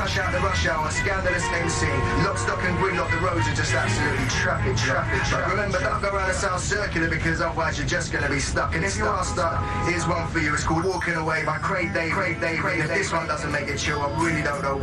crash out the rush hour, scandalous MC. Lock, stock and gridlock, the roads are just absolutely traffic. But remember, don't go around the South Circular because otherwise you're just going to be stuck. And if you are stuck, here's one for you. It's called Walking Away by Craig David. If this one doesn't make it chill, I really don't know